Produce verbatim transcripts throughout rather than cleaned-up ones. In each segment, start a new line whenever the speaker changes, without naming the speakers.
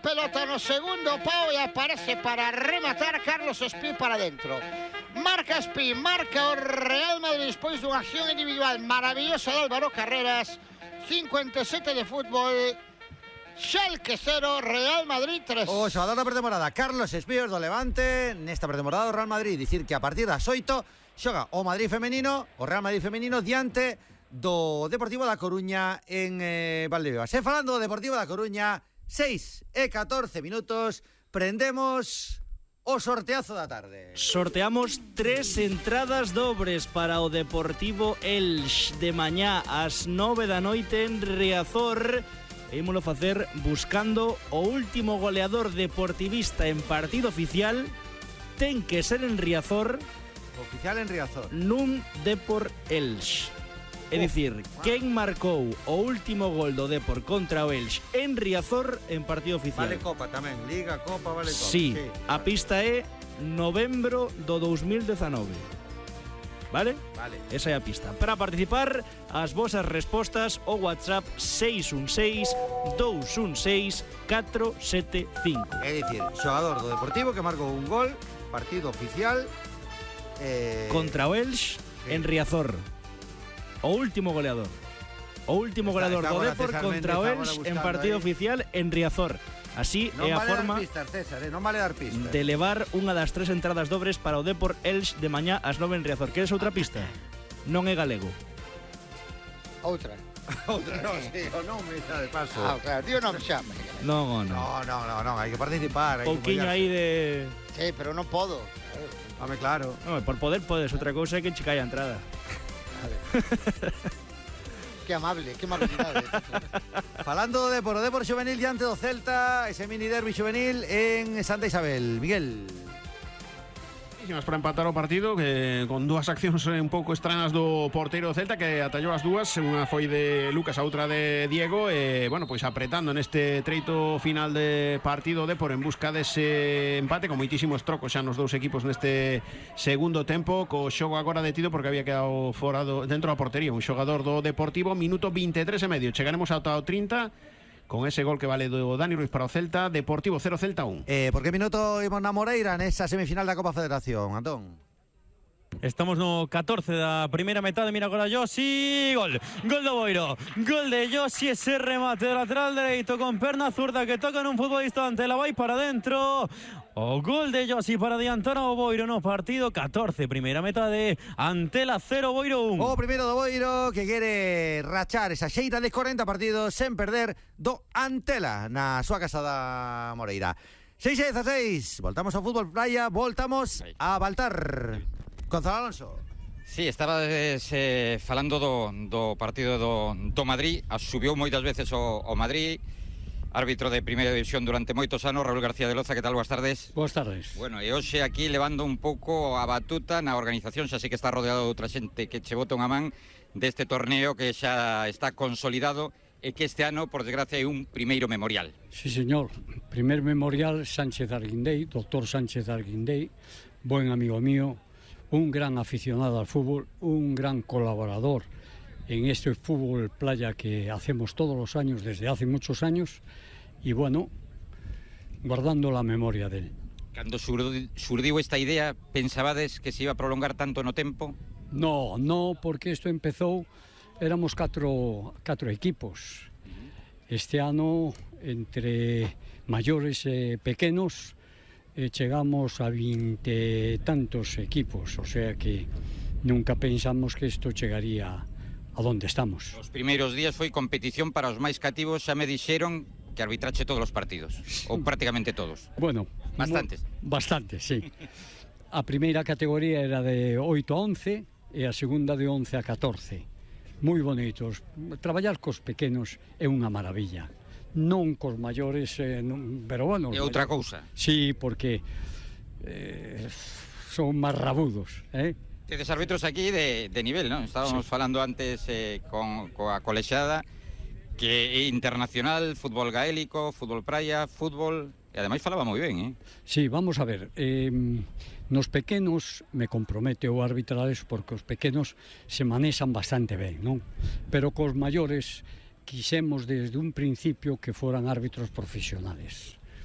pelota no segundo pau e aparece para rematar Carlos Espí para dentro. Marca Espí, marca o Real Madrid despois dunha acción individual maravillosa de Álvaro Carreras. cincuenta e sete de fútbol, Schalke cero, Real Madrid tres.
O xogador da pretemporada, Carlos Espí do Levante, nesta pretemporada do Real Madrid, dicir que a partir das oito xoga o Madrid femenino, o Real Madrid femenino diante do Deportivo da Coruña en eh, Valdebebas. E falando do Deportivo da Coruña, seis e catorce minutos, prendemos o sorteazo da tarde.
Sorteamos tres entradas dobres para o Deportivo Elx de mañá ás nove da noite en Riazor. E ímolo facer buscando o último goleador deportivista en partido oficial. Ten que ser en Riazor.
Oficial en Riazor.
Nun Depor Elx. É dicir, quen marcou o último gol do Depor contra o Elx en Riazor en partido oficial.
Vale Copa tamén, Liga, Copa, vale Copa.
Sí,
sí,
a pista é novembro do dous mil dezanove. Vale?
Vale.
Esa é a pista. Para participar, as vosas respostas o WhatsApp seis un seis, dous un seis, catro sete cinco.
É dicir, xogador do Deportivo que marcou un gol, partido oficial eh...
contra o Elx sí. en Riazor. O último goleador. O último está, goleador está do Depor contra o Elx en partido ahí. Oficial en Riazor. Así
non
é a
vale
forma
pistas, César, eh? non vale dar pistas.
de levar unha das tres entradas dobres para o Depor Elx de mañá ás nove en Riazor. Queres outra pista? Non é galego.
Outra.
Outra, non, sí, o non me está de paso.
Ah, claro, tío, non me chame.
Non, non.
No, no, no, no, hai que participar.
Pouquiño aí de...
Sí, pero non podo.
Home, claro.
No, por poder podes, outra cousa é que che caia a entrada.
Que amable, que amabilidade.
Falando de por o Depor xuvenil diante do Celta, ese mini derbi xuvenil en Santa Isabel. Miguel.
Para empatar o partido, que con dúas accións un pouco extrañas do porteiro do Celta, que atallou as dúas, unha foi de Lucas, a outra de Diego, e, bueno, pois apretando neste treito final de partido de por en busca dese empate, con moitísimos trocos xa nos dous equipos neste segundo tempo, co xogo agora detido porque había quedado fora do, dentro da portería un xogador do Deportivo. Minuto vinte e tres e medio, chegaremos ata o trinta con ese gol que vale do Dani Ruiz para o Celta. Deportivo cero, Celta un.
Eh, por que minuto imos na Moreira nesa semifinal da Copa Federación, Antón?
Estamos no catorce da primeira metade. Mira agora Josi, gol, gol do Boiro, gol de Josi, ese remate de lateral dereito con perna zurda que toca nun futbolista ante la vai para dentro. O gol de Josi para adiantar ao Boiro no partido. Catorce, primeira metade, Antela cero, Boiro un.
O primeiro do Boiro que quere rachar esa xeira de corenta partidos sen perder do Antela na súa casa da Moreira. seis e dieciséis, voltamos ao fútbol playa, voltamos a Baltar. Gonzalo Alonso.
Sí, estaba eh, falando do, do partido do, do Madrid. Subiu moitas veces o, o Madrid. Árbitro de primeira división durante moitos anos, Raúl García de Loza, que tal? Boas tardes.
Boas tardes.
Bueno, e hoxe aquí levando un pouco a batuta na organización, xa sei que está rodeado de outra xente que che bota unha man deste torneo que xa está consolidado e que este ano, por desgracia, hai un primeiro memorial.
Sí, señor. Primer memorial, Sánchez Arguindei, doctor Sánchez Arguindei, buen amigo mío, un gran aficionado al fútbol, un gran colaborador en este fútbol playa que hacemos todos los años, desde hace muchos años, y bueno, guardando la memoria de él.
Cando surdiu esta idea, pensabades que se iba a prolongar tanto no tempo?
No, no, porque isto empezou, éramos catro, catro equipos. Este ano, entre maiores e pequenos, eh, chegamos a vinte tantos equipos, o sea que nunca pensamos que isto chegaría a donde estamos.
Os primeiros días foi competición para os máis cativos, xa me dixeron que arbitrache todos os partidos, ou prácticamente todos.
Bueno,
bastantes.
Bastantes, sí. A primeira categoría era de oito a once e a segunda de once a catorce. Moi bonitos. Traballar cos pequenos é unha maravilla. Non cos maiores, eh, non, pero bueno...
É outra cousa.
Sí, porque eh, son máis rabudos, eh?
Tedes árbitros aquí de, de nivel, non? Estábamos sí. falando antes eh, con coa colexada que é internacional, fútbol gaélico, fútbol praia, fútbol... E ademais falaba moi ben, eh?
Sí, vamos a ver, eh, nos pequenos me compromete o arbitrar eso porque os pequenos se manexan bastante ben, non? Pero cos maiores quixemos desde un principio que foran árbitros profesionales.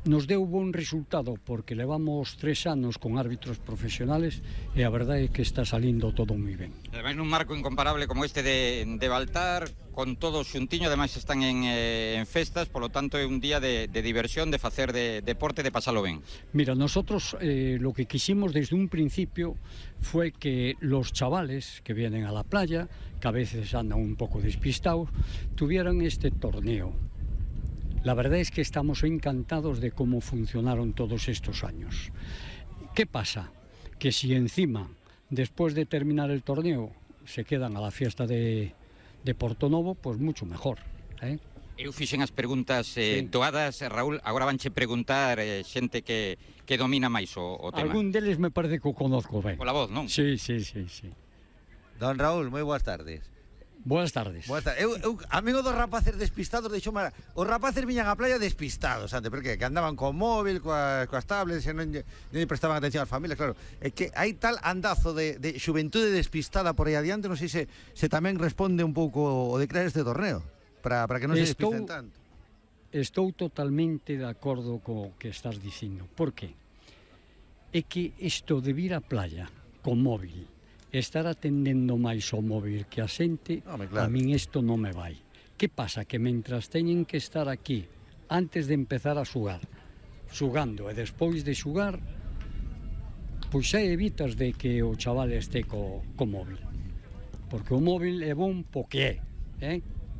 nos deu bon resultado porque levamos tres anos con árbitros profesionales e a verdade é que está salindo todo moi ben.
Ademais, nun marco incomparable como este de, de Baltar, con todo xuntiño, ademais están en, eh, en festas, polo tanto é un día de, de diversión, de facer de, deporte, de pasalo ben.
Mira, nosotros eh, lo que quisimos desde un principio fue que los chavales que vienen a la playa, que a veces andan un poco despistados, tuvieran este torneo. La verdad es que estamos encantados de cómo funcionaron todos estos años. ¿Qué pasa? Que si encima, después de terminar el torneo, se quedan a la fiesta de, de Portonovo, pues mucho mejor, ¿eh?
Eu fixen as preguntas eh, sí. doadas, Raúl, agora vanche preguntar eh, xente que, que domina máis o, o tema.
Algún deles me parece que o conozco ben.
Pola voz, non?
Sí, sí, sí, sí.
Don Raúl, moi boas tardes.
Buenas tardes.
Boas tardes. Eu, eu, amigo dos rapaces despistados, deixou mar... Os rapaces viñan á playa despistados, antes, porque que andaban co móvil, coa, coas tablets, e non, non prestaban atención ás familias, claro. É que hai tal andazo de, de xuventude despistada por aí adiante, non sei se, se tamén responde un pouco o de crear este torneo, para, para que non se
estou,
despisten tanto.
Estou totalmente de acordo co que estás dicindo. Por qué? É que isto de vir á playa con móvil, estar atendendo máis ao móvil que a xente,
Home, claro.
a min isto non me vai. Que pasa? Que mentras teñen que estar aquí, antes de empezar a xugar, xugando e despois de xugar, pois xa evitas de que o chaval este co, co móvil. Porque o móvil é bon po que é, eh?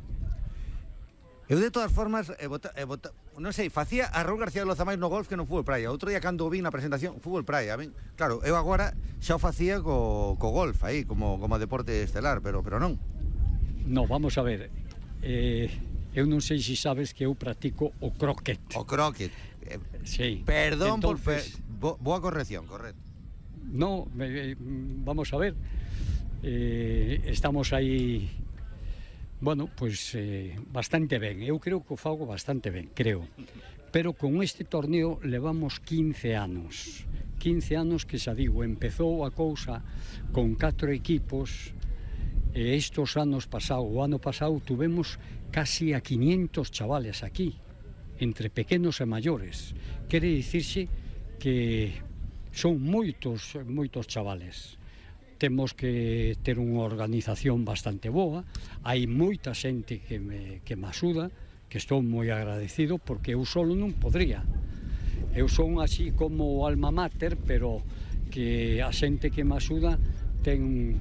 Eu de todas formas, e bota, e bota, non sei, facía a Raúl García de Loza máis no golf que no fútbol praia. Outro día cando o vi na presentación, fútbol praia, ben, claro, eu agora xa o facía co, co golf aí, como, como deporte estelar, pero, pero non.
No, vamos a ver, eh, eu non sei se sabes que eu practico o croquet.
O croquet. Eh,
Sí.
Perdón
Entonces,
por... Fe, bo, boa corrección, correcto.
No, eh, vamos a ver, eh, estamos aí... Bueno, pois eh, bastante ben, eu creo que o fago bastante ben, creo. Pero con este torneo levamos quince anos. quince anos que, xa digo, empezou a cousa con catro equipos e estos anos pasado, o ano pasado, tuvemos casi a quinientos chavales aquí, entre pequenos e maiores. Quere dicirse que son moitos, moitos chavales. Temos que ter unha organización bastante boa, hai moita xente que me, que me axuda, que estou moi agradecido, porque eu solo non podría. Eu son así como o alma mater, pero que a xente que me axuda ten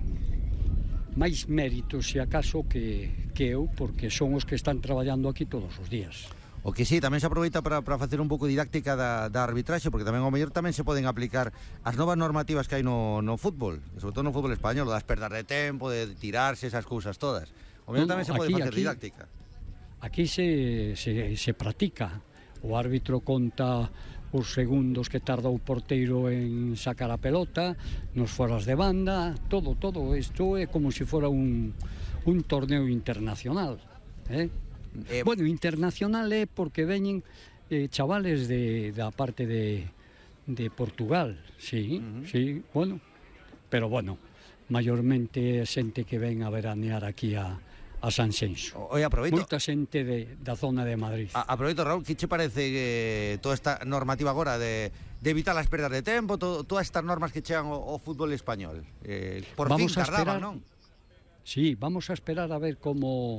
máis méritos, se acaso, que, que eu, porque son os que están traballando aquí todos os días.
O que sí, tamén se aproveita para, para facer un pouco didáctica da, da arbitraxe, porque tamén ao mellor tamén se poden aplicar as novas normativas que hai no, no fútbol, sobre todo no fútbol español, das perdas de tempo, de tirarse, esas cousas todas. O mellor
No,
tamén se pode
aquí,
facer
aquí,
didáctica.
Aquí se, se, se practica. O árbitro conta os segundos que tarda o porteiro en sacar a pelota, nos foras de banda, todo, todo. Isto é como se fora un, un torneo internacional, eh?
Eh,
Bueno, internacional é porque veñen eh, chavales de, da parte de, de Portugal, sí, uh-huh. sí, bueno, pero bueno, maiormente é xente que ven a veranear aquí a, a Sanxenxo.
Oi, aproveito.
Moita xente de, da zona de Madrid.
A, aproveito, Raúl, que che parece que toda esta normativa agora de, de evitar as perdas de tempo, to, todas estas normas que chegan ao, ao fútbol español? Eh, por
Vamos
fin
a
tardaban,
esperar,
non?
Sí, vamos a esperar a ver como...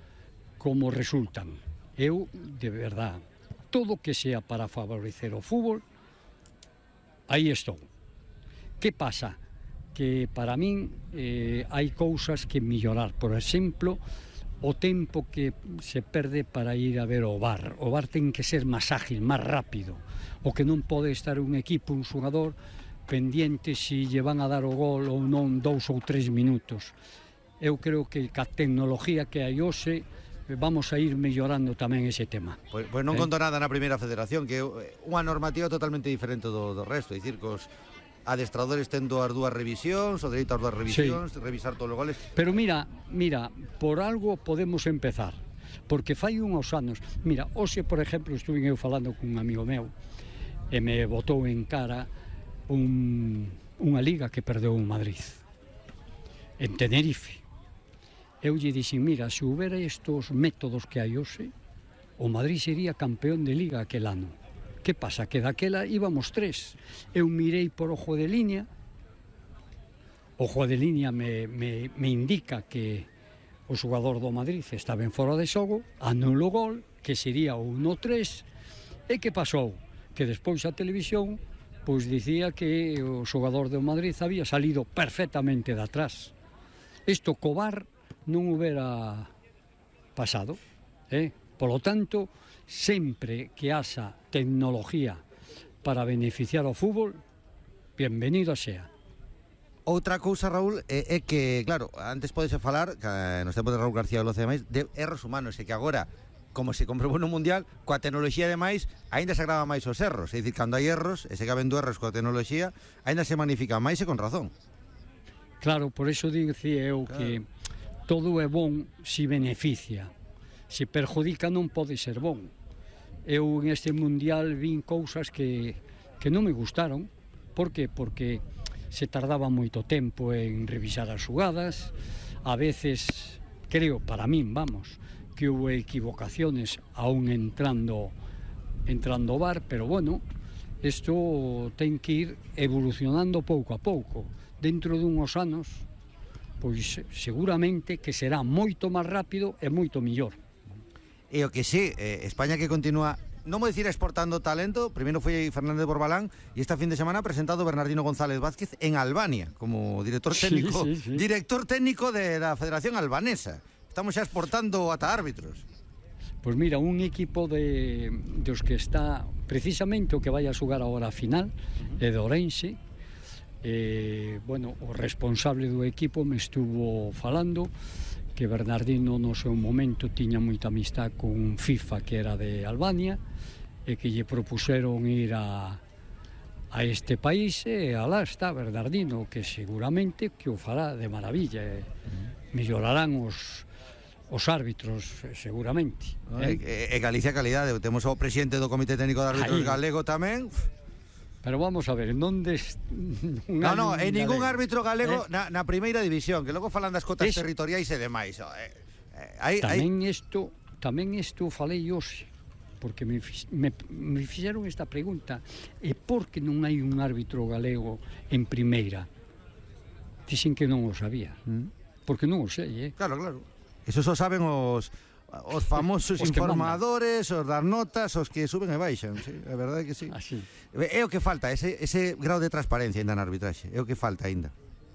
como resultan. Eu, de verdad, todo que sea para favorecer o fútbol, aí estou. Que pasa? Que para min eh, hai cousas que mellorar. Por exemplo, o tempo que se perde para ir a ver o V A R. O V A R ten que ser máis ágil, máis rápido. O que non pode estar un equipo, un xogador, pendiente se lle van a dar o gol ou non dous ou tres minutos. Eu creo que ca tecnología que hai hoxe vamos a ir mellorando tamén ese tema.
Pois, pois non
eh?
conto nada na primeira federación, que é unha normativa totalmente diferente do, do resto. É dicir, que os adestradores tendo as dúas revisións, o dereito ás dúas revisións, sí. Revisar todos os goles.
Pero mira, mira, por algo podemos empezar, porque fai uns anos, mira, hoxe, por exemplo, estuve eu falando con un amigo meu, e me botou en cara un, unha liga que perdeu o Madrid, en Tenerife. Eu lle dixen, mira, se houbera estos métodos que hai hoxe, o Madrid sería campeón de liga aquel ano. Que pasa? Que daquela íbamos tres. Eu mirei por ojo de línea, ojo de línea me, me, me indica que o xogador do Madrid está ben fora de xogo, anulo o gol, que sería o uno tres, e que pasou? Que despois a televisión pois dicía que o xogador do Madrid había salido perfectamente de atrás. Isto co V A R non houbera pasado, eh? Polo tanto, sempre que haxa tecnología para beneficiar o fútbol, bienvenido sea.
Outra cousa, Raúl, é, é que, claro, antes podese falar, que nos tempos de Raúl García Veloz e demais, de erros humanos, e que agora, como se comprobou no Mundial, coa tecnoloxía e demais, aínda se agrava máis os erros. É dicir, cando hai erros, e se caben erros coa tecnoloxía, aínda se magnifica máis e con razón.
Claro, por iso dicía eu claro. que todo é bon se beneficia. Se perjudica non pode ser bon. Eu en este Mundial vin cousas que, que non me gustaron. Por que? Porque se tardaba moito tempo en revisar as xugadas. A veces, creo, para min, vamos, que houve equivocaciones aún entrando entrando o V A R, pero bueno, isto ten que ir evolucionando pouco a pouco. Dentro dunhos anos, pois seguramente que será moito máis rápido e moito millor.
E o que sí, eh, España que continúa, non vou dicir exportando talento, primeiro foi Fernández Borbalán e esta fin de semana ha presentado Bernardino González Vázquez en Albania como director técnico, sí, sí, sí. director técnico de la Federación Albanesa. Estamos xa exportando ata árbitros.
Pois mira, un equipo de dos que está precisamente o que vai a xogar agora a final, uh-huh. é de Ourense. Eh, bueno, o responsable do equipo me estuvo falando que Bernardino no seu momento tiña moita amistad con FIFA, que era de Albania, e que lle propuseron ir a, a este país, e alá está Bernardino, que seguramente que o fará de maravilla, e mellorarán os os árbitros, seguramente.
Eh? E, e Galicia calidade, temos o presidente do Comité Técnico de Árbitros Ahí. galego tamén.
Pero vamos a ver, non des...
No, no, en ningún árbitro galego eh? na, na primeira división, que logo falan das cotas es... territoriais e demais. Eh, eh, hai,
tamén hai... isto, tamén isto falei hoxe, porque me, me, me fixeron esta pregunta, e por que non hai un árbitro galego en primeira? Dixen que non o sabía, mm. porque non o sei, eh?
Claro, claro. Eso só saben os... os famosos os informadores, os das notas, os que suben e baixan, sí, a verdade é que sí.
Así.
É o que falta, ese, ese grado de transparencia ainda na arbitraxe, é o que falta ainda.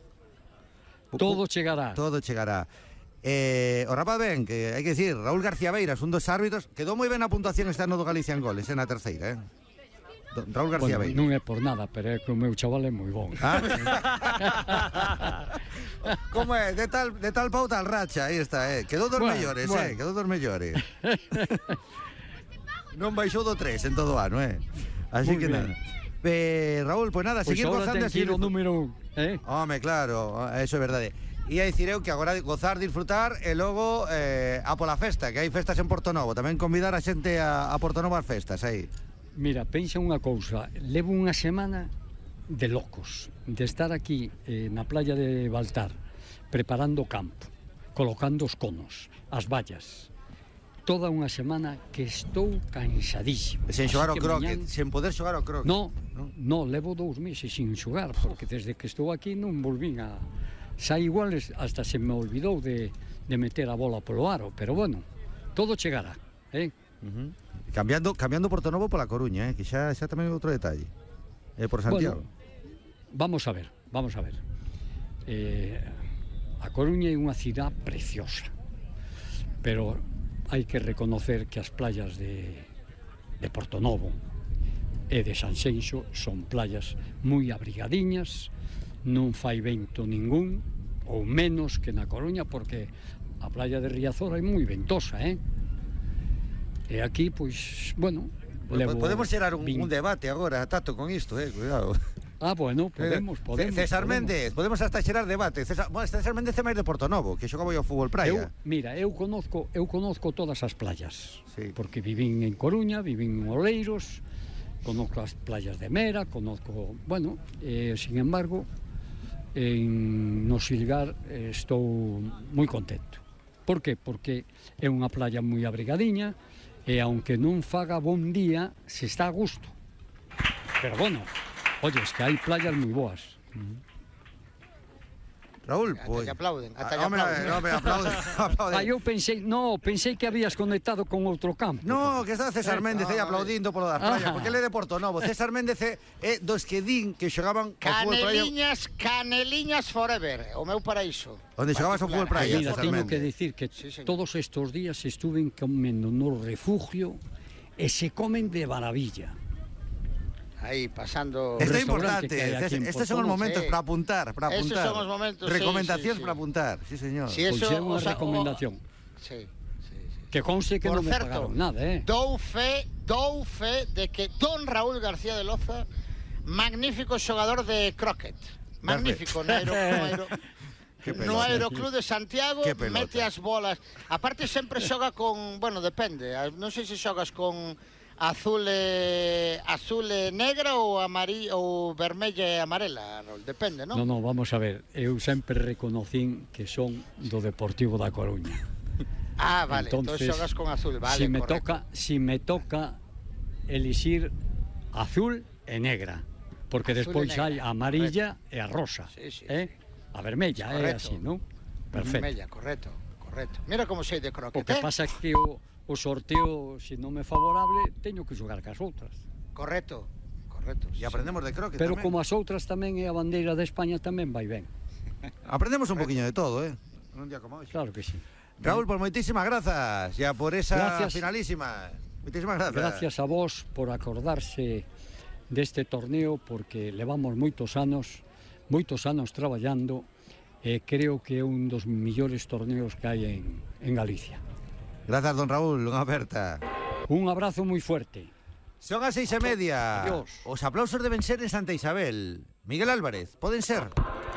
Todo chegará.
Todo chegará. Eh, o rapaz ben, que hai que decir, Raúl García Beiras, un dos árbitros, quedou moi ben a puntuación este ano do Galicia en goles, é na terceira, eh? Raúl García
bueno,
Beiras.
Non é por nada, pero é que o meu chaval é moi bon.
Ah? Como é? De tal, de tal pau tal racha, aí está, eh? Quedou dos bueno, mellores, bueno. eh? Quedou dos mellores. Non baixou do tres en todo o ano, eh? Así muy que bien. nada. Eh, Raúl, pues nada, pues seguir gozando
así. O número un, eh?
Home, claro, eso é verdade. E a dicir eu que agora gozar, disfrutar e logo eh, a pola festa, que hai festas en Portonovo. Tamén convidar a xente a, a Portonovo ás festas, aí.
Mira, pensa unha cousa, levo unha semana de locos, de estar aquí eh, na playa de Baltar, preparando o campo, colocando os conos, as vallas, toda unha semana que estou cansadísimo.
Sen xogar ao croquet, mañan... sen poder xogar ao croquet.
No, no, no, levo dous meses sin xogar, porque desde que estou aquí non volvín a... Xa igual hasta se me olvidou de, de meter a bola polo aro, pero bueno, todo chegará, eh?
Uh-huh. Cambiando, cambiando Portonovo pola Coruña, eh? Que xa, xa tamén é outro detalle. Eh, por Santiago.
Bueno, vamos a ver, vamos a ver. Eh, a Coruña é unha cidade preciosa, pero hai que reconocer que as playas de, de Portonovo e de Sanxenxo son playas moi abrigadiñas, non fai vento ningún, ou menos que na Coruña, porque a playa de Riazor é moi ventosa, eh? E aquí, pois, bueno...
Levo podemos xerar un, un debate agora, Tato, con isto, eh, cuidado.
Ah, bueno, podemos, podemos.
César
podemos.
Méndez, podemos hasta xerar debate. César, bueno, César Méndez é máis de Portonovo, que xogaba ao fútbol praia.
Eu, mira, eu conozco, eu conozco todas as playas,
sí.
Porque vivín en Coruña, vivín en Oleiros, conozco as playas de Mera, conozco, bueno, eh, sin embargo, en no Silgar eh, estou moi contento. Por que? Porque é unha playa moi abrigadiña, e aunque non faga bon día, se está a gusto. Pero bueno, oye, es que hay playas muy boas.
Raúl,
Ata
pues...
lle aplauden, ata lle
Ah, hombre,
aplauden.
no, me aplaude, aplaude.
Ah, eu pensei, no, pensei que habías conectado con outro campo.
No, que está César
Eh,
Méndez aí
ah,
aplaudindo polo das playas,
Ah.
porque ele é de Porto Novo. César Méndez é, é dos que din que xogaban ao fútbol praia,
Caneliñas, caneliñas forever, o meu paraíso.
onde xogabas ao fútbol praia,
Mira,
César
teño
Méndez.
que decir que
Sí, señor.
todos estos días estuve comendo no refugio e se comen de maravilla.
Aí, pasando...
Esto é
restaurante
importante,
que hai aquí
César,
en
estes son os
Porto,
momentos
sí.
para apuntar, para
Esos
apuntar.
son os momentos, sí,
Recomendacións
sí, sí.
para apuntar, sí señor.
Sí,
Pois
eso,
é unha
o sea, o-
recomendación.
Sí, sí, sí.
Que conste que
Por
non me
certo,
pagaron nada, eh?
dou fe, dou fe de que don Raúl García de Loza, magnífico xogador de croquet. Magnífico, no, aero, no, aero,
Qué
no
pelota.
Aeroclub de Santiago,
Qué pelota.
mete as bolas. Aparte sempre xoga con, bueno, depende, a- non sei se xogas con azul e, azul e negra ou amarillo ou vermella e amarela, Raúl, depende, non?
Non, non, vamos a ver, eu sempre reconocín que son do Deportivo da Coruña.
Ah, vale, entón
Entonces,
xogas con azul, vale,
si me
correcto.
toca, si me toca elixir azul e negra, porque
Azul e
despois
negra,
hai a amarilla e a rosa,
Sí, sí,
eh? A vermella, é
Correcto.
así, non? Perfecto.
Vermella, correcto, correcto. Mira como sei de croquet,
O que
eh?
pasa é que o, o sorteo, se non me é favorable, teño que xogar cas outras.
Correcto, correcto.
E aprendemos de croquet
Pero
tamén.
como as outras tamén é a bandeira de España, tamén vai ben.
Aprendemos un poquinho de todo, eh. Un día como hoxe.
Claro que sí.
Raúl, pues moitísimas grazas ya por esa
Gracias.
finalísima. Moitísimas grazas.
Gracias a vos por acordarse deste torneo, porque levamos moitos anos, moitos anos traballando, e creo que é un dos millores torneos que hai en, en Galicia.
Gracias, don Raúl, unha aperta.
Un abrazo moi fuerte.
Son as seis e media.
Adiós.
Os aplausos deben ser en Santa Isabel. Miguel Álvarez, poden ser?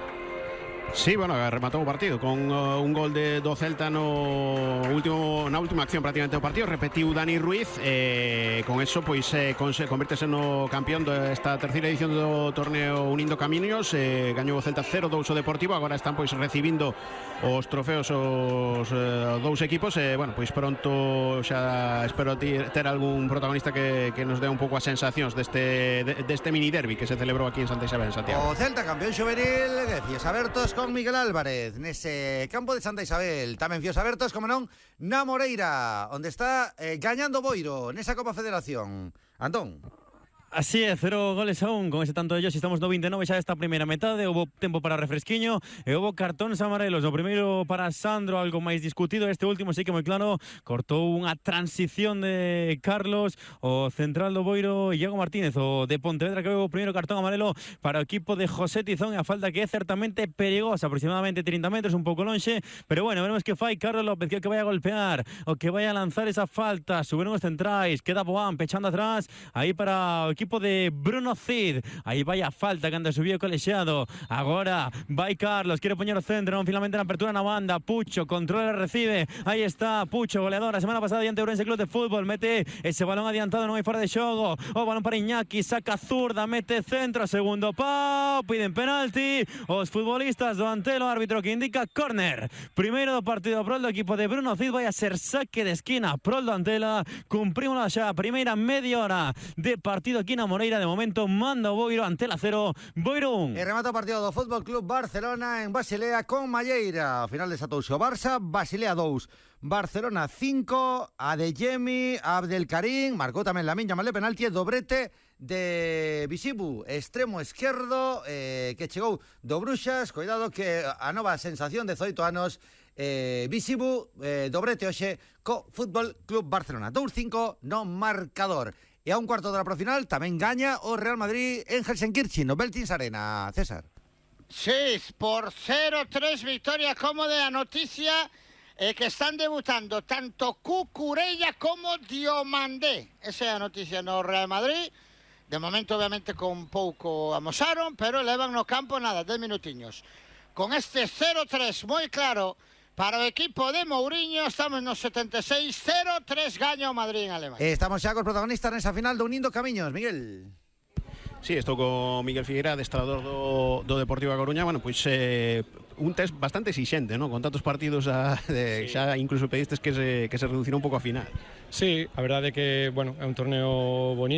Sí, bueno, rematou o partido con uh, un gol de do Celta no último na última acción prácticamente do partido, repetiu Dani Ruiz e eh, con eso pois eh, convertese no campeón desta terceira edición do torneo Unindo Camiños, eh, gañou o Celta cero dous o Deportivo, agora están pois recibindo os trofeos os eh, dous equipos e eh, bueno, pois pronto xa espero ter, ter algún protagonista que, que nos dé un pouco as sensacións deste de, deste mini derbi que se celebrou aquí en Santa Isabel, en Santiago.
O Celta campeón xuvenil, que fíos abertos con Miguel Álvarez nese campo de Santa Isabel. Tamén fíos abertos, como non, na Moreira, onde está eh, gañando Boiro nesa Copa Federación. Antón.
Así é, cero goles aún con ese tanto de ellos. Estamos no vinte e nove xa esta primeira metade. Houbo tempo para refresquiño e houbo cartóns amarelos. O primeiro para Sandro, algo máis discutido. Este último sí que moi claro, cortou unha transición de Carlos, o central do Boiro, Iago Martínez, o de Pontevedra, que houbo o primeiro cartón amarelo para o equipo de José Tizón, e a falta que é certamente perigosa, aproximadamente trinta metros, un pouco lonxe, pero bueno, veremos que fai Carlos López, que o que vai a golpear, o que vai a lanzar esa falta. Suben os centrais, queda Boán pechando atrás, aí para o equipo de Bruno Cid. Aí vai a falta que anda subido o colexiado. Agora vai Carlos, quere poñer o centro, non finalmente na apertura na banda. Pucho controla e recibe. Aí está Pucho, goleador a semana pasada diante Ourense Club de Fútbol. Mete ese balón adiantado, non hai fora de xogo. O balón para Iñaki, saca zurda, mete centro, segundo pau, piden penalti. Os futbolistas do Antelo, árbitro que indica córner. Primeiro do partido prol do equipo de Bruno Cid, vai a ser saque de esquina prol do Antela. Cumprimos xa a primeira media hora de partido aquí na Moreira. De momento manda o Boiro, Antela cero, Boiro un.
E remata o partido do Fútbol Club Barcelona en Basilea con Malleira. Ao final desatouse o Barça, Basilea dous, Barcelona cinco. Adeyemi, Abdelkarim, marcou tamén Lamine Yamal de penalti, e dobrete de Bisibu, extremo esquerdo, eh, que chegou do Bruxas. Cuidado que a nova sensación de dezoito anos, eh, Bisibu, eh, dobrete hoxe co Fútbol Club Barcelona. dous cinco no marcador. E a un cuarto de hora pro final tamén gaña o Real Madrid en Helsenkirchen, no Beltins Arena. César.
Sí, por cero tres, victoria cómoda. A noticia é que están debutando tanto Cucurella como Diomandé. Esa é a noticia no Real Madrid. De momento, obviamente, con pouco amosaron, pero levan no campo nada, dez minutiños. Con este cero tres moi claro para o equipo de Mourinho, estamos no setenta e seis, cero tres gaña o Madrid en Alemania.
Eh, estamos xa cos protagonistas nesa final do Unindo Camiños, Miguel.
Sí, estou con Miguel Figueira, adestrador do, do Deportivo da Coruña. Bueno, pois eh, un test bastante exixente, ¿no? Con tantos partidos a, de, sí. Xa incluso pedistes que se, que se reducira un pouco a final.
Sí, a verdade é que, bueno, é un torneo bonito.